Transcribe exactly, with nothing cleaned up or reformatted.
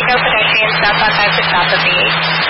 No pedestrians southbound exit south of the eight.